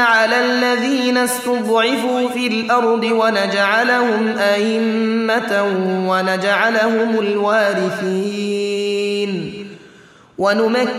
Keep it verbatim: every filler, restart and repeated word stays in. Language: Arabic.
على الذين استضعفوا في الأرض ونجعلهم أئمة ونجعلهم الوارثين ونمكن